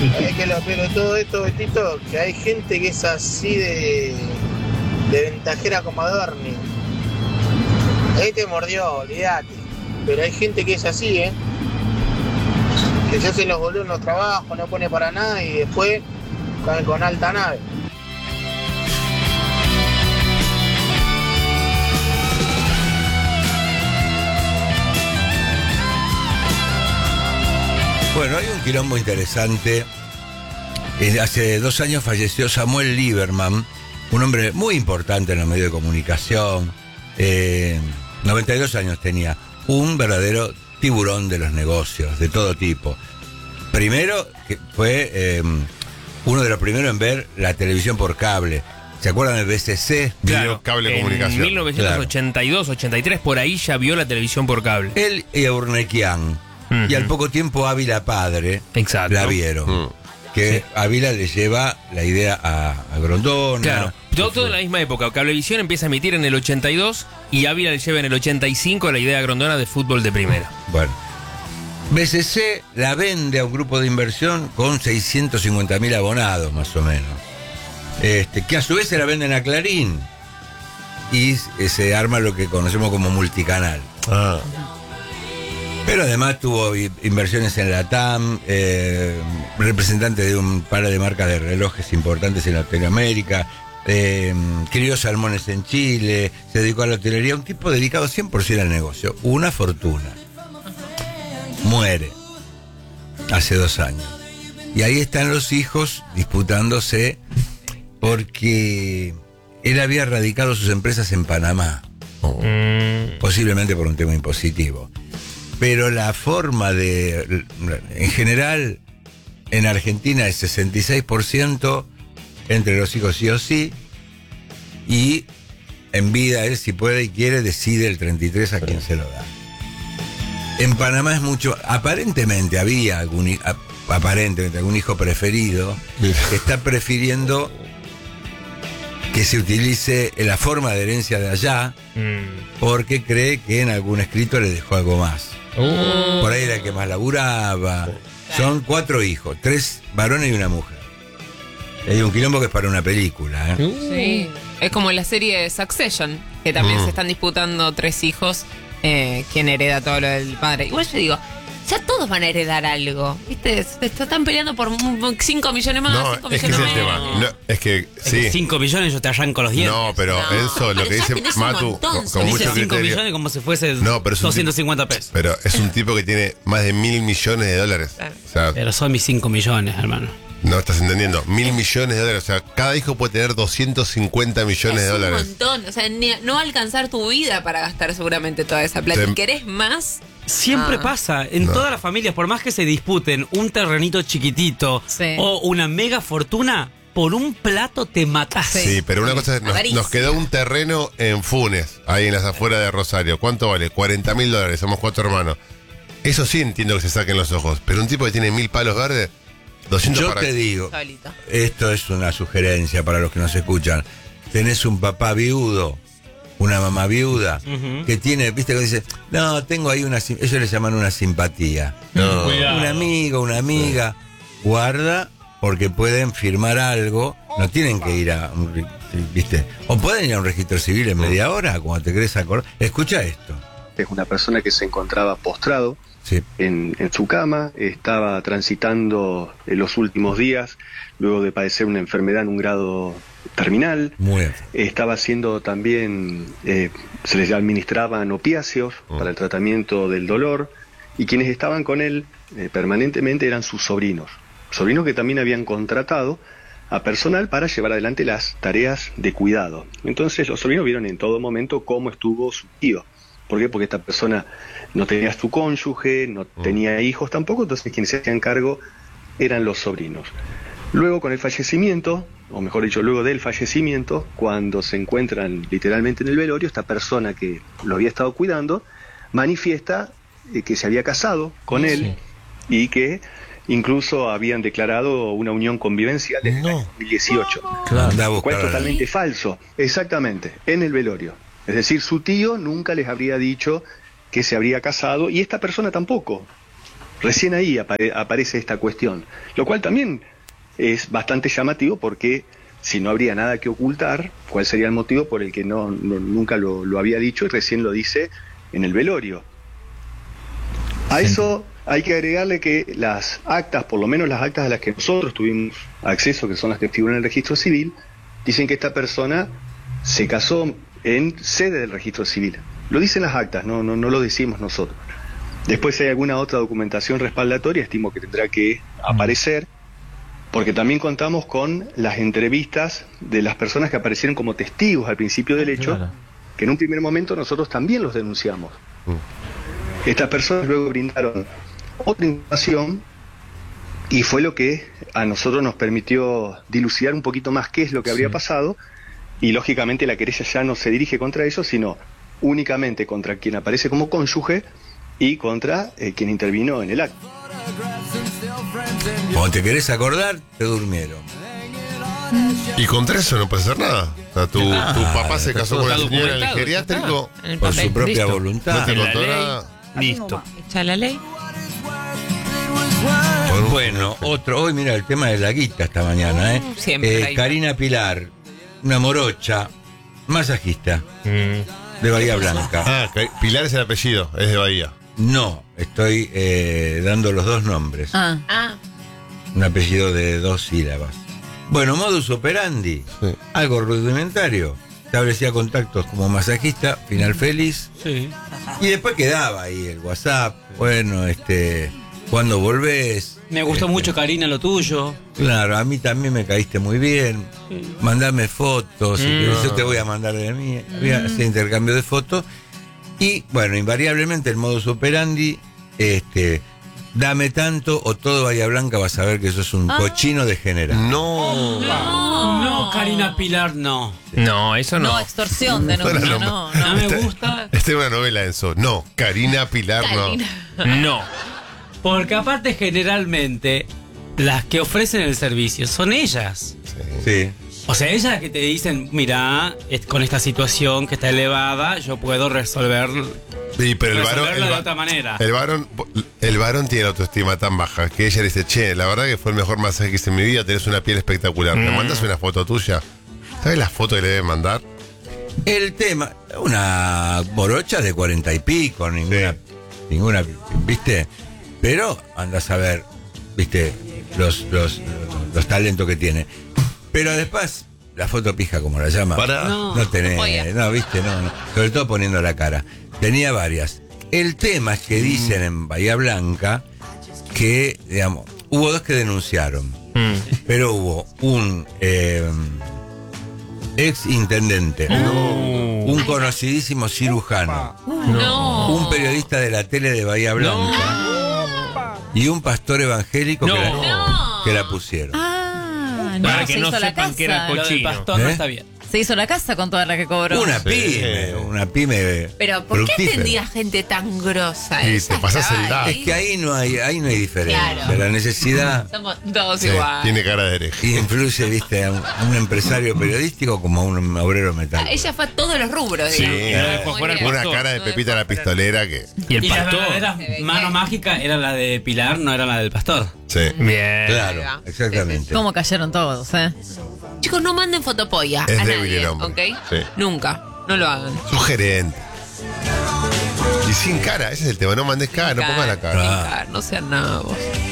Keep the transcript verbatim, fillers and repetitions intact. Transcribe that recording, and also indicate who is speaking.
Speaker 1: Es que lo peor de todo esto, Betito, que hay gente que es así de, de ventajera como Adorni. Ahí te mordió, olvídate. Pero hay gente que es así, ¿eh? Que se hace los boludos en los trabajos, no pone para nada y después cae con alta nave.
Speaker 2: Bueno, hay un quilombo interesante. Hace dos años falleció Samuel Lieberman, un hombre muy importante en los medios de comunicación. Eh, noventa y dos años tenía. Un verdadero tiburón de los negocios, de todo tipo. Primero, que fue eh, uno de los primeros en ver la televisión por cable. ¿Se acuerdan del B C C?
Speaker 3: Claro, cable
Speaker 4: en
Speaker 3: comunicación.
Speaker 4: mil novecientos ochenta y dos, ochenta y tres, por ahí ya vio la televisión por cable.
Speaker 2: Él y Urnequian. Uh-huh. Y al poco tiempo Ávila padre.
Speaker 4: Exacto.
Speaker 2: La vieron. Uh-huh. Que sí. Ávila le lleva la idea a, a Grondona.
Speaker 4: Claro, todo, todo en la misma época. Cablevisión empieza a emitir en el ochenta y dos y Ávila le lleva en el ochenta y cinco la idea a Grondona de fútbol de primera.
Speaker 2: Bueno, B C C la vende a un grupo de inversión con seiscientos cincuenta mil abonados, más o menos. Este, que a su vez se la venden a Clarín. Y se arma lo que conocemos como multicanal.
Speaker 3: Ah.
Speaker 2: Pero además tuvo inversiones en la T A M, eh, representante de un par de marcas de relojes importantes en Latinoamérica, eh, crió salmones en Chile, se dedicó a la hotelería, un tipo dedicado cien por ciento al negocio, una fortuna. Muere hace dos años. Y ahí están los hijos disputándose porque él había radicado sus empresas en Panamá, oh. posiblemente por un tema impositivo. Pero la forma de, en general, en Argentina es sesenta y seis por ciento entre los hijos sí o sí, y en vida él, si puede y quiere, decide el treinta y tres por ciento a quien se lo da. En Panamá es mucho, aparentemente había algún, aparentemente algún hijo preferido que está prefiriendo que se utilice la forma de herencia de allá, mm. porque cree que en algún escrito le dejó algo más. Uh. Por ahí era el que más laburaba. Uh. Son cuatro hijos, tres varones y una mujer. Hay un quilombo que es para una película, ¿eh?
Speaker 5: Uh. Sí, es como la serie Succession, que también uh. se están disputando tres hijos, eh, quién hereda todo lo del padre. Igual yo digo, ya todos van a heredar algo, ¿viste? Se están peleando por cinco millones más,
Speaker 3: no,
Speaker 5: cinco
Speaker 3: es
Speaker 5: millones
Speaker 3: que
Speaker 5: más.
Speaker 3: Es, el tema. No, es que sí.
Speaker 6: cinco millones yo te arranco los dientes.
Speaker 3: No, pero
Speaker 5: no,
Speaker 3: eso, lo que dice Matu, con, con mucho
Speaker 6: dice cinco
Speaker 3: criterio.
Speaker 6: millones como si fuese
Speaker 3: no, pero
Speaker 6: doscientos cincuenta pesos.
Speaker 3: Pero es un tipo que tiene más de mil millones de dólares.
Speaker 5: Claro.
Speaker 3: O sea,
Speaker 6: pero son mis cinco millones, hermano.
Speaker 3: No estás entendiendo, mil millones de dólares. O sea, cada hijo puede tener doscientos cincuenta millones
Speaker 5: es
Speaker 3: de dólares.
Speaker 5: Es un montón. O sea, ni, no va a alcanzar tu vida para gastar seguramente toda esa plata. Si querés más.
Speaker 6: Siempre
Speaker 5: ah.
Speaker 6: pasa, en no. todas las familias, por más que se disputen un terrenito chiquitito sí. o una mega fortuna, por un plato te matás.
Speaker 3: Sí, sí pero una cosa es, nos, nos quedó un terreno en Funes, ahí en las afueras de Rosario. ¿Cuánto vale? cuarenta mil dólares, somos cuatro hermanos. Eso sí entiendo que se saquen los ojos, pero un tipo que tiene mil palos verdes, doscientos
Speaker 2: Yo
Speaker 3: para...
Speaker 2: te digo,
Speaker 5: Solito. Esto
Speaker 2: es una sugerencia para los que nos escuchan. Tenés un papá viudo, una mamá viuda, uh-huh. que tiene, viste, que dice, no, tengo ahí una, ellos le llaman una simpatía. No. Un amigo, una amiga, sí. Guarda, porque pueden firmar algo, no tienen que ir a un, viste, o pueden ir a un registro civil en media hora, cuando te querés acordar. Escucha esto.
Speaker 7: Es una persona que se encontraba postrado sí. en, en su cama, estaba transitando en los últimos días, luego de padecer una enfermedad en un grado terminal.
Speaker 2: Muy bien.
Speaker 7: Estaba haciendo también, eh, se les administraban opiáceos oh. para el tratamiento del dolor, y quienes estaban con él eh, permanentemente eran sus sobrinos, sobrinos que también habían contratado a personal para llevar adelante las tareas de cuidado. Entonces los sobrinos vieron en todo momento cómo estuvo su tío. ¿Por qué? Porque esta persona no tenía su cónyuge, no oh. tenía hijos tampoco, entonces quienes se hacían cargo eran los sobrinos. Luego, con el fallecimiento, o mejor dicho, luego del fallecimiento, cuando se encuentran literalmente en el velorio, esta persona que lo había estado cuidando manifiesta eh, que se había casado con sí. él y que incluso habían declarado una unión convivencial en no. el año dos mil dieciocho.
Speaker 2: Claro,
Speaker 7: lo cual es totalmente falso, exactamente, en el velorio. Es decir, su tío nunca les habría dicho que se habría casado y esta persona tampoco. Recién ahí apare- aparece esta cuestión, lo cual también es bastante llamativo porque si no habría nada que ocultar, ¿cuál sería el motivo por el que no, no- nunca lo, lo había dicho y recién lo dice en el velorio? A eso hay que agregarle que las actas, por lo menos las actas a las que nosotros tuvimos acceso, que son las que figuran en el registro civil, dicen que esta persona se casó en sede del registro civil. Lo dicen las actas, no, no, no lo decimos nosotros. Después, si hay alguna otra documentación respaldatoria, estimo que tendrá que aparecer, porque también contamos con las entrevistas de las personas que aparecieron como testigos al principio del hecho,
Speaker 8: Claro.
Speaker 7: que en un primer momento nosotros también los denunciamos. Estas personas luego brindaron otra información y fue lo que a nosotros nos permitió dilucidar un poquito más qué es lo que habría pasado, y lógicamente la querella ya no se dirige contra ellos, sino únicamente contra quien aparece como cónyuge y contra eh, quien intervino en el acto.
Speaker 2: Cuando te querés acordar, te durmieron.
Speaker 3: Y contra eso no puede hacer nada. O sea, tu,
Speaker 2: Ah,
Speaker 3: tu papá se casó con
Speaker 4: está
Speaker 3: la señora en el
Speaker 4: documentado,
Speaker 3: geriátrico,
Speaker 5: En el
Speaker 2: Por
Speaker 5: papel.
Speaker 2: su propia
Speaker 4: Listo.
Speaker 2: voluntad.
Speaker 3: no te
Speaker 4: En la
Speaker 3: contó
Speaker 4: ley.
Speaker 3: nada.
Speaker 4: Listo.
Speaker 5: Echa la ley.
Speaker 2: Bueno, otro. Hoy mira el tema de la guita esta mañana, ¿eh?
Speaker 5: Siempre
Speaker 2: Eh,
Speaker 5: hay.
Speaker 2: Karina Pilar, una morocha, masajista
Speaker 4: Mm.
Speaker 2: de Bahía Blanca.
Speaker 3: Ah, que Pilar es el apellido, es de Bahía.
Speaker 2: No, estoy eh, dando los dos nombres.
Speaker 9: Ah,
Speaker 5: Ah,
Speaker 2: Un apellido de dos sílabas. Bueno, modus operandi,
Speaker 3: Sí.
Speaker 2: algo rudimentario. Establecía contactos como masajista, final feliz,
Speaker 6: Sí.
Speaker 2: y después quedaba ahí el WhatsApp. Bueno, este, ¿cuándo volvés?
Speaker 6: Me gustó
Speaker 2: Este,
Speaker 6: mucho, Karina, lo tuyo.
Speaker 2: Claro, a mí también me caíste muy bien. Mandame fotos, si
Speaker 4: Mm.
Speaker 2: querés, yo te voy a mandar de mí. Había ese intercambio de fotos. Y bueno, invariablemente el modus operandi, este, dame tanto o todo Bahía Blanca vas a ver que sos un cochino degenerado.
Speaker 3: No.
Speaker 6: No, Karina Pilar, no.
Speaker 4: No, eso no.
Speaker 9: no, extorsión de
Speaker 3: Bueno,
Speaker 9: no,
Speaker 3: no,
Speaker 9: no,
Speaker 6: No
Speaker 9: no.
Speaker 6: me
Speaker 3: Este-
Speaker 6: gusta.
Speaker 3: Esta es una novela, Enzo. No, Karina Pilar
Speaker 5: Karina.
Speaker 4: No.
Speaker 6: Porque aparte, generalmente, las que ofrecen el servicio son ellas.
Speaker 2: Sí.
Speaker 6: O sea, ellas que te dicen, mira, es- con esta situación que está elevada, yo puedo resolver,
Speaker 3: no. Sí, pero el varón.
Speaker 6: resolverla
Speaker 3: El,
Speaker 6: de
Speaker 3: va-
Speaker 6: otra manera.
Speaker 3: el varón el varón tiene la autoestima tan baja que ella le dice, che, la verdad que fue el mejor masaje que hice en mi vida, tenés una piel espectacular. ¿Me
Speaker 4: Mm.
Speaker 3: mandas una foto tuya? ¿Sabes las fotos que le deben mandar?
Speaker 2: El tema, una morocha de cuarenta y pico, ninguna, ninguna, ¿viste? Pero andás a ver, ¿viste? Los, los, los talentos que tiene. Pero después, la foto pija, como la llama.
Speaker 3: Pará.
Speaker 2: No,
Speaker 6: No.
Speaker 2: tenés,
Speaker 5: Oye.
Speaker 2: no, ¿viste? No, no. Sobre todo poniendo la cara. Tenía varias. El tema es que dicen en Bahía Blanca que, digamos, hubo dos que denunciaron.
Speaker 4: Mm.
Speaker 2: Pero hubo un eh, ex intendente, un conocidísimo cirujano,
Speaker 5: no.
Speaker 2: un periodista de la tele de Bahía Blanca y un pastor evangélico
Speaker 4: No.
Speaker 2: que, la,
Speaker 5: No.
Speaker 2: que la pusieron.
Speaker 9: Ah, no,
Speaker 4: Para que
Speaker 9: se
Speaker 4: no
Speaker 9: hizo la
Speaker 4: sepan que era
Speaker 9: casa.
Speaker 6: Lo del
Speaker 4: cochino.
Speaker 6: pastor no
Speaker 2: ¿Eh?
Speaker 6: está bien.
Speaker 9: Se hizo la casa con toda la que cobró.
Speaker 2: Una
Speaker 3: Sí.
Speaker 2: pyme, una pyme.
Speaker 5: Pero ¿por qué
Speaker 2: fructífera.
Speaker 5: atendía gente tan grosa?
Speaker 3: Y
Speaker 5: Ella
Speaker 3: te pasás
Speaker 5: estaba
Speaker 3: el dato.
Speaker 2: Es
Speaker 5: ahí.
Speaker 2: que ahí no hay, ahí no hay diferencia.
Speaker 5: Claro.
Speaker 2: La necesidad
Speaker 5: Somos todos
Speaker 3: Sí,
Speaker 5: igual.
Speaker 3: tiene cara de hereje.
Speaker 2: y influye, viste, a un, a un empresario periodístico como a un obrero metal.
Speaker 5: Ella fue a todos los rubros,
Speaker 3: Sí,
Speaker 5: digamos.
Speaker 3: no
Speaker 5: Muy
Speaker 4: dejó fuera el
Speaker 5: bien.
Speaker 3: Una
Speaker 4: pastor.
Speaker 3: cara de
Speaker 5: No
Speaker 3: Pepita
Speaker 5: dejó
Speaker 3: la
Speaker 5: fuera.
Speaker 3: pistolera que.
Speaker 4: Y el
Speaker 6: y la
Speaker 4: pastor.
Speaker 6: verdadera
Speaker 5: Se ve que-
Speaker 6: mano mágica era la de Pilar, no era la del pastor.
Speaker 3: Sí.
Speaker 4: Bien.
Speaker 2: Claro,
Speaker 5: Ahí va.
Speaker 2: exactamente.
Speaker 9: ¿Cómo cayeron todos, eh?
Speaker 5: Chicos, no manden fotopolla
Speaker 3: Es
Speaker 5: a
Speaker 3: débil
Speaker 5: nadie,
Speaker 3: el hombre.
Speaker 5: ¿ok?
Speaker 3: Sí.
Speaker 5: Nunca. No lo hagan.
Speaker 3: Sugerente. Y sin cara, ese es el tema. No mandes cara, no pongas la cara.
Speaker 5: No sean nabos.